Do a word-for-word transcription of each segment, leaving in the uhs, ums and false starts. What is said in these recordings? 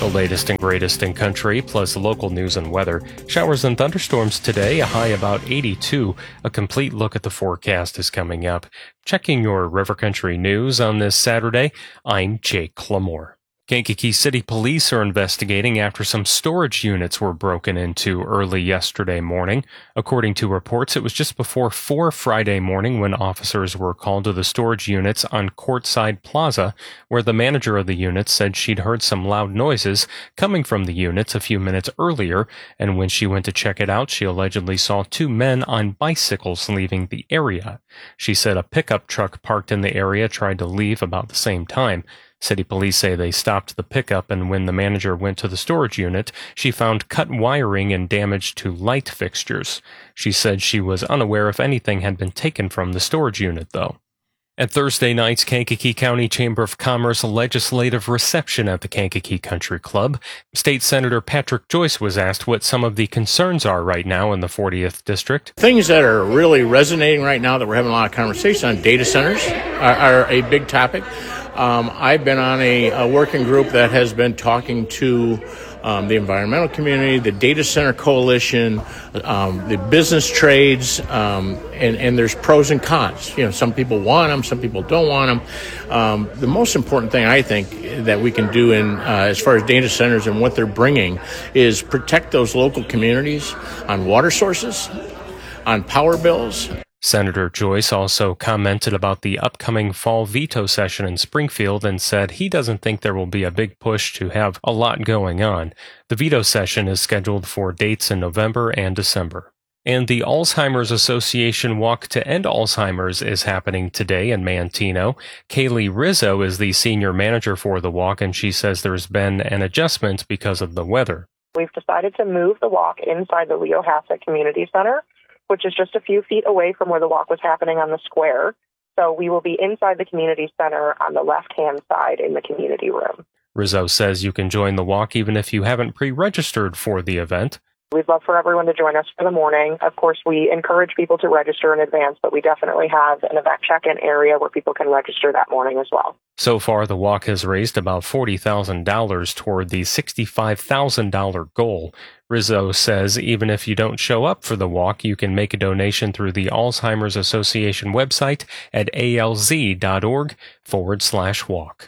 The latest and greatest in country, plus local news and weather. Showers and thunderstorms today, a high about eighty-two. A complete look at the forecast is coming up. Checking your River Country news on this Saturday, I'm Jake Clamore. Kankakee City Police are investigating after some storage units were broken into early yesterday morning. According to reports, it was just before four Friday morning when officers were called to the storage units on Courtside Plaza, where the manager of the units said she'd heard some loud noises coming from the units a few minutes earlier, and when she went to check it out, she allegedly saw two men on bicycles leaving the area. She said a pickup truck parked in the area tried to leave about the same time. City police say they stopped the pickup, and when the manager went to the storage unit, she found cut wiring and damage to light fixtures. She said she was unaware if anything had been taken from the storage unit, though. At Thursday night's Kankakee County Chamber of Commerce legislative reception at the Kankakee Country Club, State Senator Patrick Joyce was asked what some of the concerns are right now in the fortieth District. Things that are really resonating right now that we're having a lot of conversation on, data centers are, are a big topic. Um, I've been on a, a working group that has been talking to um, the environmental community, the Data Center Coalition, um, the business trades, um, and, and there's pros and cons. You know, some people want them, some people don't want them. Um, the most important thing I think that we can do in uh, as far as data centers and what they're bringing is protect those local communities on water sources, on power bills. Senator Joyce also commented about the upcoming fall veto session in Springfield and said he doesn't think there will be a big push to have a lot going on. The veto session is scheduled for dates in November and December. And the Alzheimer's Association Walk to End Alzheimer's is happening today in Manteno. Kaylee Rizzo is the senior manager for the walk, and she says there's been an adjustment because of the weather. We've decided to move the walk inside the Leo Hassett Community Center, which is just a few feet away from where the walk was happening on the square. So we will be inside the community center on the left-hand side in the community room. Rizzo says you can join the walk even if you haven't pre-registered for the event. We'd love for everyone to join us for the morning. Of course, we encourage people to register in advance, but we definitely have an event check-in area where people can register that morning as well. So far, the walk has raised about forty thousand dollars toward the sixty-five thousand dollars goal. Rizzo says even if you don't show up for the walk, you can make a donation through the Alzheimer's Association website at alz.org forward slash walk.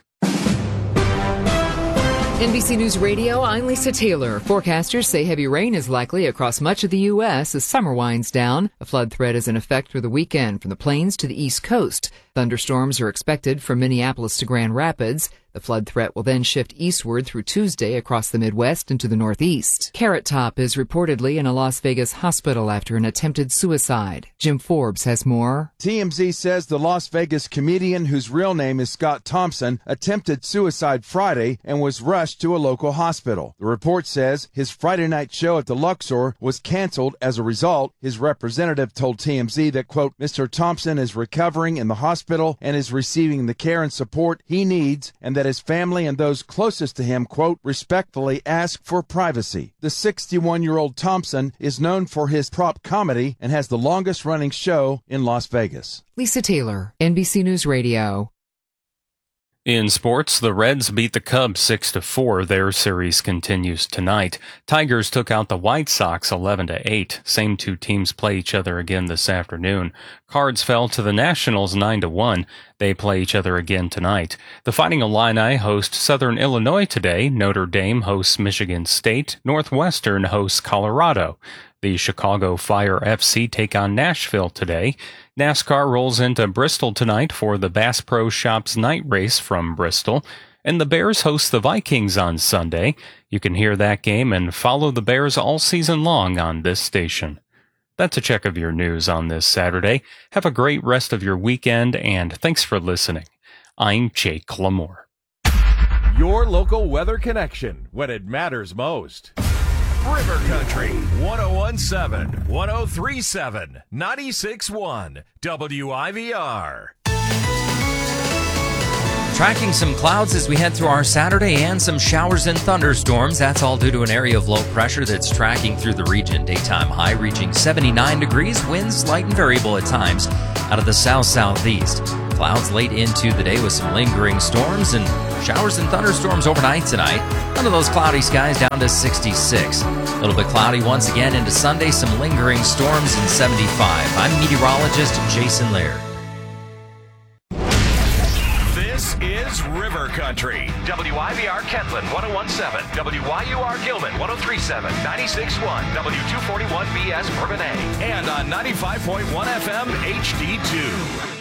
N B C News Radio, I'm Lisa Taylor. Forecasters say heavy rain is likely across much of the U S as summer winds down. A flood threat is in effect through the weekend from the plains to the East Coast. Thunderstorms are expected from Minneapolis to Grand Rapids. The flood threat will then shift eastward through Tuesday across the Midwest into the Northeast. Carrot Top is reportedly in a Las Vegas hospital after an attempted suicide. Jim Forbes has more. T M Z says the Las Vegas comedian, whose real name is Scott Thompson, attempted suicide Friday and was rushed to a local hospital. The report says his Friday night show at the Luxor was canceled as a result. His representative told T M Z that, quote, Mister Thompson is recovering in the hospital and is receiving the care and support he needs, and that his family and those closest to him, quote, respectfully ask for privacy. The sixty-one-year-old Thompson is known for his prop comedy and has the longest-running show in Las Vegas. Lisa Taylor, N B C News Radio. In sports, the Reds beat the Cubs six to four. Their series continues tonight. Tigers took out the White Sox eleven to eight. Same two teams play each other again this afternoon. Cards fell to the Nationals nine to one. They play each other again tonight. The Fighting Illini host Southern Illinois today. Notre Dame hosts Michigan State. Northwestern hosts Colorado. The Chicago Fire F C take on Nashville today. NASCAR rolls into Bristol tonight for the Bass Pro Shops night race from Bristol. And the Bears host the Vikings on Sunday. You can hear that game and follow the Bears all season long on this station. That's a check of your news on this Saturday. Have a great rest of your weekend, and thanks for listening. I'm Jake Clamore. Your local weather connection when it matters most. River Country, one oh one point seven, one oh three point seven, ninety-six point one, W I V R. Tracking some clouds as we head through our Saturday and some showers and thunderstorms. That's all due to an area of low pressure that's tracking through the region. Daytime high reaching seventy-nine degrees, winds light and variable at times out of the south-southeast. Clouds late into the day with some lingering storms and showers and thunderstorms overnight tonight. None of those cloudy skies down to sixty-six. A little bit cloudy once again into Sunday, some lingering storms in seventy-five. I'm meteorologist Jason Laird. This is River Country. W I V R Kentland one oh one point seven, W Y U R Gilman one oh three point seven, ninety-six point one, W two forty-one B S Bourbonnais, And on ninety-five point one F M H D two.